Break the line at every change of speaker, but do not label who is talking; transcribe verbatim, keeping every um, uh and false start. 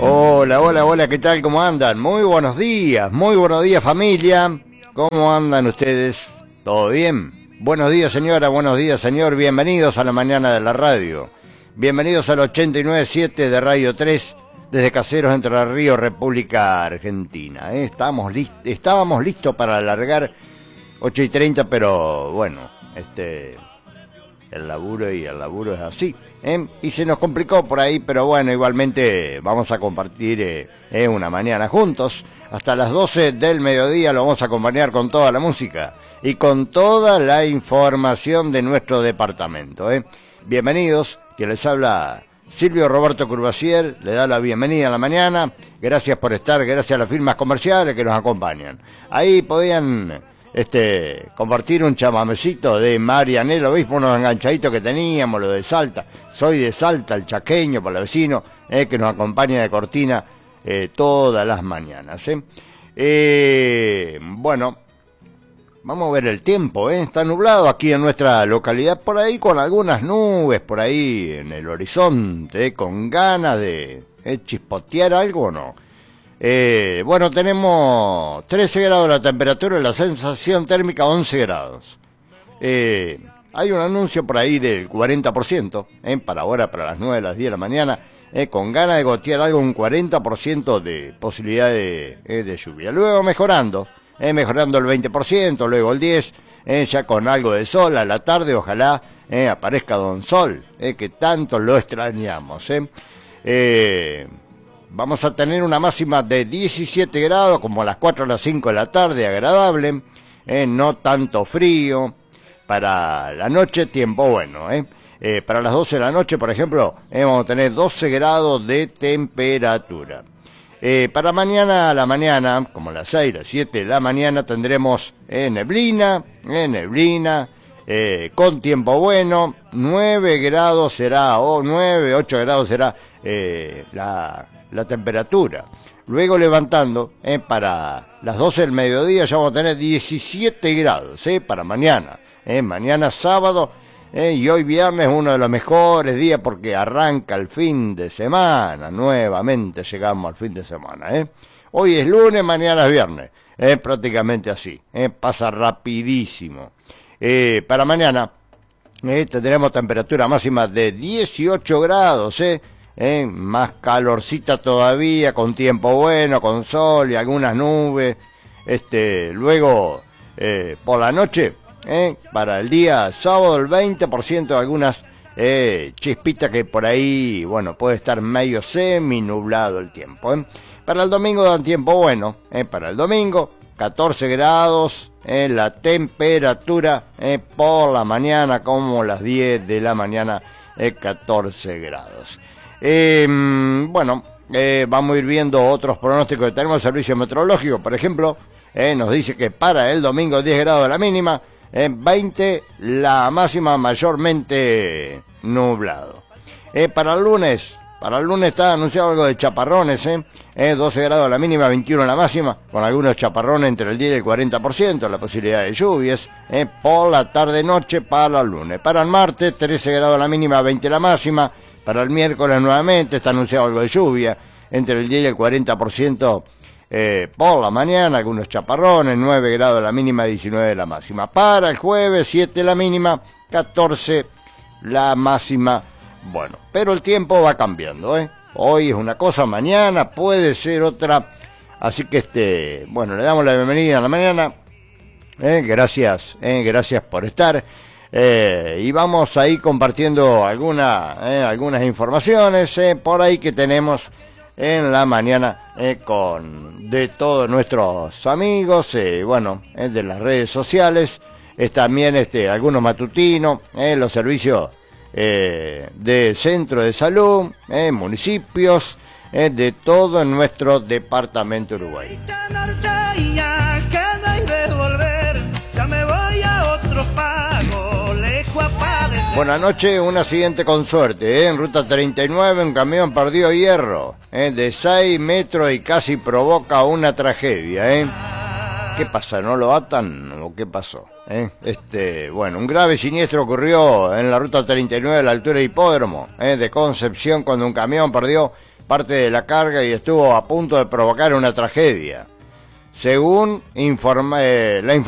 Hola, hola, hola, ¿qué tal? ¿Cómo andan? Muy buenos días, muy buenos días familia. ¿Cómo andan ustedes? ¿Todo bien? Buenos días señora, buenos días señor, bienvenidos a la mañana de la radio. Bienvenidos al ochenta y nueve punto siete de Radio tres desde Caseros, Entre Ríos, República Argentina. ¿eh? Estábamos, list estábamos listos para alargar ocho y treinta, pero bueno, este... el laburo y el laburo es así, ¿eh? Y se nos complicó por ahí, pero bueno, igualmente vamos a compartir eh, eh, una mañana juntos. Hasta las doce del mediodía lo vamos a acompañar con toda la música y con toda la información de nuestro departamento, ¿eh? Bienvenidos, que les habla Silvio Roberto Curvacier, le da la bienvenida a la mañana. Gracias por estar, gracias a las firmas comerciales que nos acompañan. Ahí podían... Este, compartir un chamamecito de Marianelo, ¿veis? Unos enganchaditos que teníamos, lo de Salta. Soy de Salta, el chaqueño, para el vecino, eh, que nos acompaña de cortina eh, todas las mañanas. ¿eh? Eh, bueno, vamos a ver el tiempo, ¿eh? Está nublado aquí en nuestra localidad, por ahí con algunas nubes, por ahí en el horizonte, ¿eh? Con ganas de eh, chispotear algo o no. Eh, bueno, tenemos trece grados la temperatura y la sensación térmica once grados. Eh, hay un anuncio por ahí del cuarenta por ciento, eh, para ahora, para las nueve, las diez de la mañana, eh, con ganas de gotear algo, un cuarenta por ciento de posibilidad de, eh, de lluvia. Luego mejorando, eh, mejorando el veinte por ciento, luego el diez por ciento, eh, ya con algo de sol a la tarde, ojalá eh, aparezca Don Sol, eh, que tanto lo extrañamos. Eh. Eh, Vamos a tener una máxima de diecisiete grados, como a las cuatro o las cinco de la tarde, agradable, eh, no tanto frío. Para la noche, tiempo bueno. Eh. Eh, para las doce de la noche, por ejemplo, eh, vamos a tener doce grados de temperatura. Eh, para mañana a la mañana, como a las seis, las siete de la mañana, tendremos eh, neblina, eh, neblina, eh, con tiempo bueno. nueve grados será, o nueve, ocho grados será eh, la... la temperatura. Luego levantando, eh, para las doce del mediodía ya vamos a tener diecisiete grados, eh, para mañana. Eh, mañana sábado, eh, y hoy viernes uno de los mejores días porque arranca el fin de semana. Nuevamente llegamos al fin de semana. Eh. Hoy es lunes, mañana es viernes. Eh, prácticamente así. Eh, pasa rapidísimo. Eh, para mañana eh, tendremos temperatura máxima de dieciocho grados, eh. Eh, más calorcita todavía, con tiempo bueno, con sol y algunas nubes. Este, luego, eh, por la noche, eh, para el día sábado, el veinte por ciento de algunas eh, chispitas que por ahí, bueno, puede estar medio semi nublado el tiempo. Eh. Para el domingo dan tiempo bueno, eh, para el domingo, catorce grados, eh, la temperatura eh, por la mañana, como las diez de la mañana, eh, catorce grados. Eh, bueno, eh, vamos a ir viendo otros pronósticos que tenemos. El servicio meteorológico, por ejemplo, eh, nos dice que para el domingo diez grados la mínima, eh, veinte la máxima, mayormente nublado. Eh, para el lunes, para el lunes está anunciado algo de chaparrones, eh, eh, doce grados la mínima, veintiuno la máxima, con algunos chaparrones entre el diez y el cuarenta por ciento, la posibilidad de lluvias, eh, por la tarde-noche para el lunes. Para el martes, trece grados la mínima, veinte la máxima. Para el miércoles nuevamente está anunciado algo de lluvia, entre el diez y el cuarenta por ciento eh, por la mañana, algunos chaparrones, nueve grados la mínima, diecinueve la máxima. Para el jueves, siete la mínima, catorce la máxima. Bueno, pero el tiempo va cambiando, ¿eh? Hoy es una cosa, mañana puede ser otra. Así que, este, bueno, le damos la bienvenida a la mañana. Eh, gracias, eh, gracias por estar. Eh, y vamos ahí compartiendo alguna, eh, algunas informaciones eh, por ahí que tenemos en la mañana eh, con de todos nuestros amigos, eh, bueno, eh, de las redes sociales, eh, también este, algunos matutinos, eh, los servicios eh, de centro de salud, eh, municipios, eh, de todo nuestro departamento Uruguay. Buenas noches, un accidente con suerte, ¿eh? En ruta treinta y nueve un camión perdió hierro, ¿eh? De seis metros y casi provoca una tragedia, ¿eh? ¿Qué pasa? ¿No lo atan o qué pasó? ¿Eh? Este, bueno, un grave siniestro ocurrió en la ruta treinta y nueve a la altura de Hipódromo, ¿eh? De Concepción, cuando un camión perdió parte de la carga y estuvo a punto de provocar una tragedia. Según informa, eh, la información